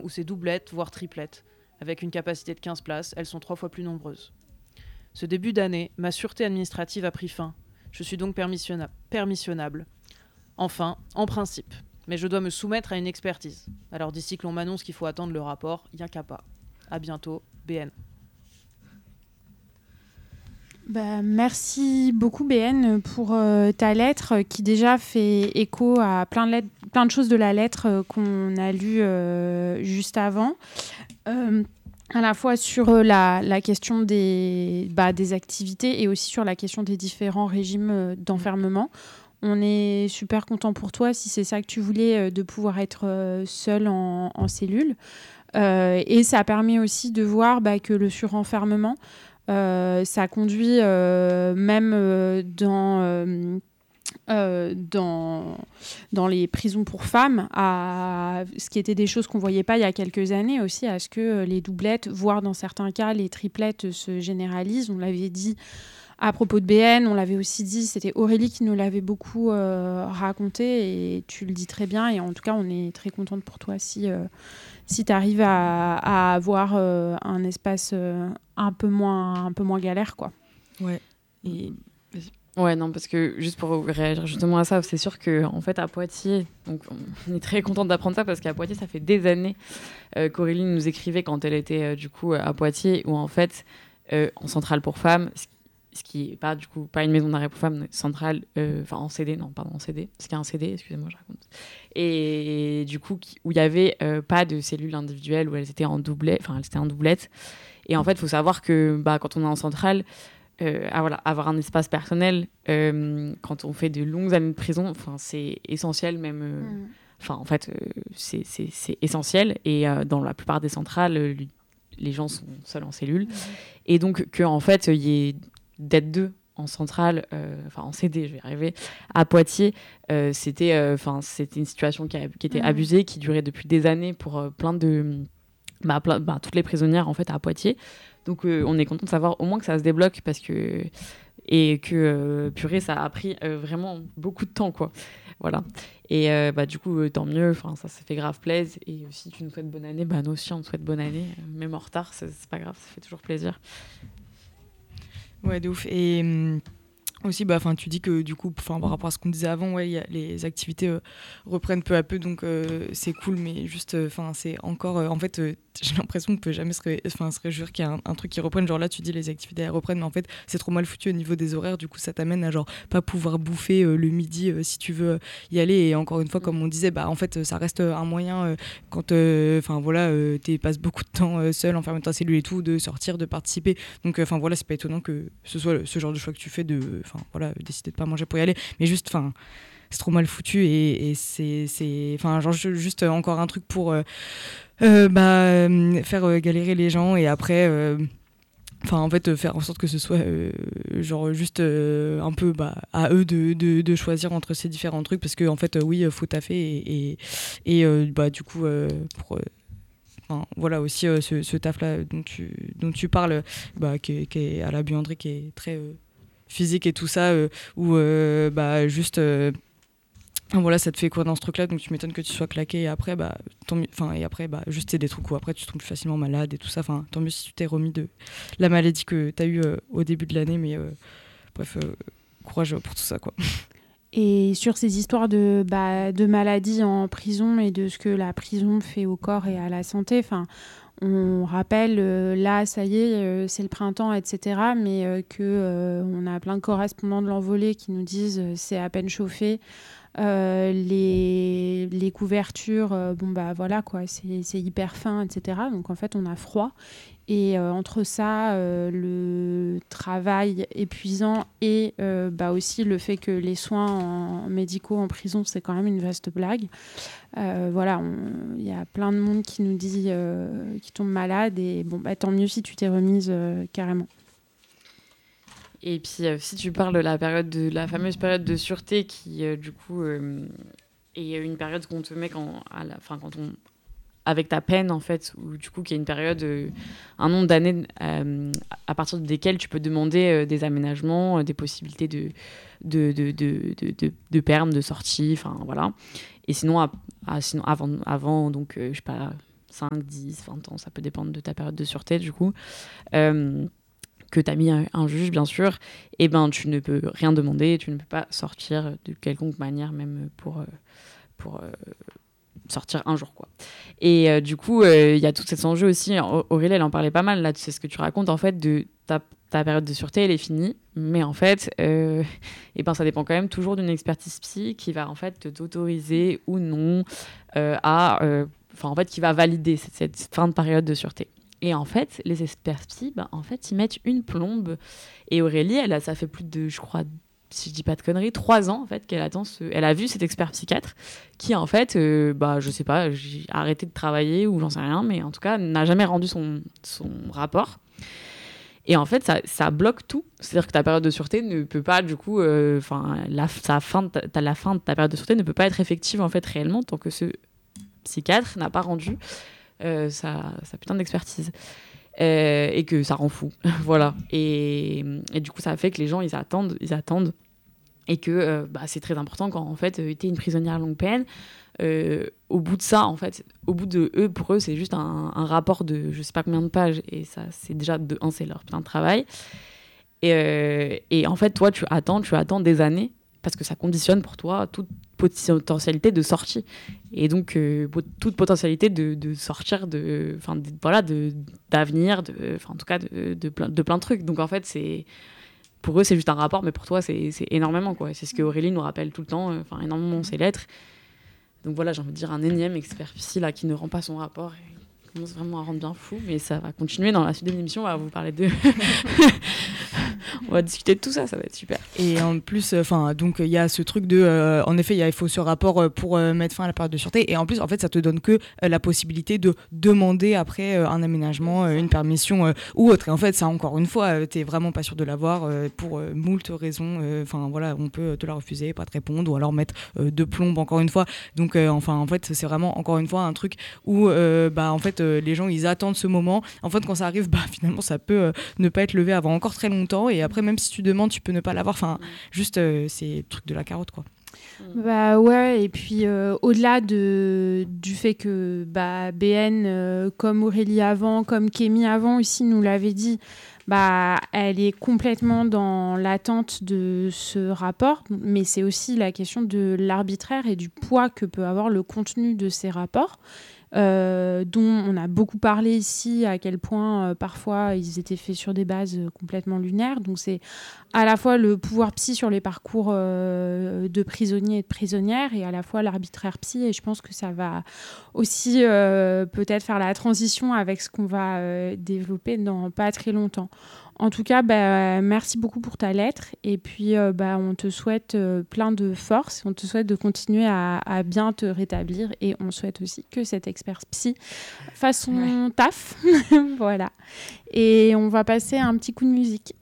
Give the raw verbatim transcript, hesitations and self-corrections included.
où c'est doublette, voire triplette. Avec une capacité de quinze places, elles sont trois fois plus nombreuses. Ce début d'année, ma sûreté administrative a pris fin. Je suis donc permissionna- permissionnable. Enfin, en principe. Mais je dois me soumettre à une expertise. Alors d'ici que l'on m'annonce qu'il faut attendre le rapport, y'a qu'à pas. À bientôt, B N. Bah, merci beaucoup B N pour euh, ta lettre qui déjà fait écho à plein de, lettres, plein de choses de la lettre euh, qu'on a lues euh, juste avant. Euh, à la fois sur euh, la, la question des, bah, des activités et aussi sur la question des différents régimes euh, d'enfermement. On est super content pour toi si c'est ça que tu voulais, euh, de pouvoir être euh, seul en, en cellule. Euh, et ça permet aussi de voir bah, que le surenfermement, Euh, ça conduit euh, même euh, dans, euh, euh, dans, dans les prisons pour femmes, à ce qui étaient des choses qu'on ne voyait pas il y a quelques années aussi, à ce que les doublettes, voire dans certains cas les triplettes se généralisent. On l'avait dit à propos de B N, on l'avait aussi dit, c'était Aurélie qui nous l'avait beaucoup euh, raconté et tu le dis très bien et en tout cas on est très contente pour toi si... Euh, si tu arrives à, à avoir euh, un espace euh, un peu moins un peu moins galère quoi. Ouais. Et ouais non parce que juste pour réagir justement à ça, c'est sûr que en fait à Poitiers, donc on est très contente d'apprendre ça parce qu'à Poitiers ça fait des années euh, qu'Aurélie nous écrivait quand elle était euh, du coup à Poitiers où en fait euh, en centrale pour femmes, ce qui n'est pas du coup pas une maison d'arrêt pour femmes centrale, enfin euh, en C D, non pardon en C D, parce qu'il y a un C D, excusez-moi je raconte, et du coup qui, où il y avait euh, pas de cellules individuelles où elles étaient en doublet, enfin elles étaient en doublette, et en fait il faut savoir que bah quand on est en centrale, euh, ah, voilà, avoir un espace personnel euh, quand on fait de longues années de prison, enfin c'est essentiel même, enfin euh, mm. en fait euh, c'est, c'est, c'est essentiel et euh, dans la plupart des centrales euh, les gens sont seuls en cellule, mm. et donc que en fait il y ait d'être deux en centrale, enfin euh, en C D, je vais y arriver, à Poitiers, euh, c'était, enfin euh, c'était une situation qui, a, qui était mmh. abusée, qui durait depuis des années pour euh, plein de, bah, plein, bah, toutes les prisonnières en fait à Poitiers. Donc euh, on est content de savoir au moins que ça se débloque parce que et que euh, purée ça a pris euh, vraiment beaucoup de temps quoi. Voilà. Et euh, bah du coup euh, tant mieux, enfin ça ça fait grave plaisir et si tu nous souhaites bonne année, bah nous aussi on te souhaite bonne année, même en retard, c'est, c'est pas grave, ça fait toujours plaisir. Ouais, de ouf. Et hum, aussi, bah, tu dis que du coup, par rapport à ce qu'on disait avant, ouais, y a, les activités euh, reprennent peu à peu, donc euh, c'est cool, mais juste, enfin, euh, c'est encore... Euh, en fait, euh, j'ai l'impression qu'on peut jamais se, ré... se réjouir qu'il y a un, un truc qui reprenne. Genre là, tu dis les activités elles reprennent, mais en fait, c'est trop mal foutu au niveau des horaires. Du coup, ça t'amène à genre pas pouvoir bouffer euh, le midi euh, si tu veux y aller. Et encore une fois, comme on disait, bah, en fait, ça reste un moyen euh, quand enfin euh, voilà, euh, tu passes beaucoup de temps euh, seul, enfermé dans ta cellule et tout, de sortir, de participer. Donc, enfin voilà, c'est pas étonnant que ce soit ce genre de choix que tu fais de, enfin voilà, décider de pas manger pour y aller. Mais juste, enfin. C'est trop mal foutu et, et c'est, c'est, enfin, genre juste encore un truc pour euh, euh, bah, euh, faire euh, galérer les gens et après, enfin, euh, en fait, faire en sorte que ce soit euh, genre juste euh, un peu bah, à eux de, de, de choisir entre ces différents trucs parce que en fait, euh, oui, faut taffer et, et, et euh, bah, du coup, euh, pour. Euh, Enfin, voilà aussi euh, ce, ce taf là dont tu, dont tu parles, bah, qui, qui est à la buanderie, qui est très euh, physique et tout ça, euh, où euh, bah, juste. Euh, Voilà, ça te fait courir dans ce truc-là, donc tu m'étonnes que tu sois claqué et après, bah, tant mieux, enfin, et après, bah, juste c'est des trucs où après tu tombes plus facilement malade et tout ça. Enfin, tant mieux si tu t'es remis de la maladie que tu as eue euh, au début de l'année, mais euh, bref, euh, courage pour tout ça, quoi. Et sur ces histoires de, bah, de maladies en prison et de ce que la prison fait au corps et à la santé, enfin, on rappelle, euh, là, ça y est, euh, c'est le printemps, et cetera, mais euh, qu'on euh, a plein de correspondants de l'Envolée qui nous disent euh, c'est à peine chauffé. Euh, les, les couvertures, euh, bon bah voilà quoi, c'est, c'est hyper fin, et cetera. Donc en fait on a froid et euh, entre ça, euh, le travail épuisant et euh, bah aussi le fait que les soins en, médicaux en prison c'est quand même une vaste blague. Euh, voilà, il y a plein de monde qui nous dit euh, qui tombe malade et bon bah tant mieux si tu t'es remise euh, carrément. Et puis, euh, si tu parles de la période de la fameuse période de sûreté qui, euh, du coup, euh, est une période qu'on te met quand, à la, fin, quand on, avec ta peine, en fait, ou du coup, qui est une période, euh, un nombre d'années euh, à partir desquelles tu peux demander euh, des aménagements, euh, des possibilités de, de, de, de, de, de, de permis, de sortie, enfin, voilà. Et sinon, à, à, sinon avant, avant, donc, euh, je sais pas, cinq, dix, vingt ans, ça peut dépendre de ta période de sûreté du coup, euh, que tu as mis un, un juge bien sûr, et ben tu ne peux rien demander, tu ne peux pas sortir de quelconque manière, même pour, euh, pour euh, sortir un jour quoi. Et euh, du coup, il euh, y a tout cet enjeu aussi, Aurélie elle en parlait pas mal là, c'est ce que tu racontes en fait, de ta, ta période de sûreté elle est finie, mais en fait euh, et ben, ça dépend quand même toujours d'une expertise psy qui va en fait t'autoriser ou non euh, à... Euh, enfin en fait qui va valider cette, cette fin de période de sûreté. Et en fait, les experts psy, bah, en fait, ils mettent une plombe. Et Aurélie, elle a, ça fait plus de, je crois, si je dis pas de conneries, trois ans en fait qu'elle attend. Ce, elle a vu cet expert psychiatre qui, en fait, euh, bah, je sais pas, j'ai arrêté de travailler ou j'en sais rien, mais en tout cas, n'a jamais rendu son, son rapport. Et en fait, ça, ça bloque tout. C'est-à-dire que ta période de sûreté ne peut pas, du coup, enfin, euh, la, sa fin de ta, la fin de ta période de sûreté ne peut pas être effective en fait réellement tant que ce psychiatre n'a pas rendu Euh, sa, sa putain d'expertise euh, et que ça rend fou voilà et, et du coup ça fait que les gens ils attendent ils attendent et que euh, bah, c'est très important quand en fait euh, t'es une prisonnière longue peine euh, au bout de ça en fait au bout de eux pour eux c'est juste un, un rapport de je sais pas combien de pages et ça c'est déjà de un c'est leur putain de travail et, euh, et en fait toi tu attends tu attends des années parce que ça conditionne pour toi toute potentialité de sortie et donc euh, toute potentialité de, de sortir de enfin voilà de d'avenir de enfin en tout cas de, de plein de plein de trucs donc en fait c'est pour eux c'est juste un rapport mais pour toi c'est c'est énormément quoi c'est ce que Aurélie nous rappelle tout le temps enfin euh, énormément ses lettres donc voilà j'ai envie de dire un énième expert psy là qui ne rend pas son rapport et commence vraiment à rendre bien fou mais ça va continuer dans la suite de l'émission on va vous parler de on va discuter de tout ça, ça va être super. Et en plus, enfin, donc il y a ce truc de, euh, en effet, il faut ce rapport pour euh, mettre fin à la période de sûreté. Et en plus, en fait, ça te donne que euh, la possibilité de demander après euh, un aménagement, euh, une permission euh, ou autre. Et en fait, ça, encore une fois, euh, t'es vraiment pas sûr de l'avoir euh, pour euh, moult raisons. Enfin, euh, voilà, on peut te la refuser, pas te répondre, ou alors mettre euh, de plombe, encore une fois. Donc, euh, enfin, en fait, c'est vraiment encore une fois un truc où, euh, bah, en fait, euh, les gens, ils attendent ce moment. En fait, quand ça arrive, bah, finalement, ça peut euh, ne pas être levé avant encore très longtemps. Et après, même si tu demandes, tu peux ne pas l'avoir. Enfin, juste, euh, c'est le truc de la carotte, quoi. Bah ouais, et puis euh, au-delà de, du fait que bah, B N, euh, comme Aurélie avant, comme Kémy avant aussi nous l'avait dit, bah, elle est complètement dans l'attente de ce rapport, mais c'est aussi la question de l'arbitraire et du poids que peut avoir le contenu de ces rapports. Euh, dont on a beaucoup parlé ici, à quel point euh, parfois ils étaient faits sur des bases euh, complètement lunaires. Donc c'est à la fois le pouvoir psy sur les parcours euh, de prisonniers et de prisonnières et à la fois l'arbitraire psy. Et je pense que ça va aussi euh, peut-être faire la transition avec ce qu'on va euh, développer dans pas très longtemps. En tout cas, bah, merci beaucoup pour ta lettre. Et puis, euh, bah, on te souhaite euh, plein de force. On te souhaite de continuer à, à bien te rétablir. Et on souhaite aussi que cet expert psy fasse son ouais. taf. Voilà. Et on va passer à un petit coup de musique.